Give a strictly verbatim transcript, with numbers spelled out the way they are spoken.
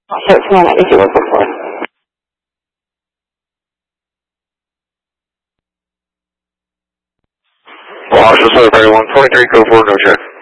thirteen, let me see what before. Washington seven thirty-one, twenty-three, code four, no check.